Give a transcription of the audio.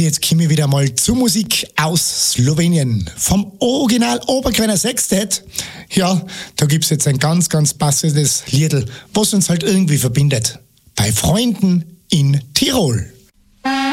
jetzt komme ich wieder mal zur Musik aus Slowenien. Vom Original Oberkreiner Sextet. Ja, da gibt's jetzt ein ganz, ganz passendes Liedl, was uns halt irgendwie verbindet. Bei Freunden in Tirol.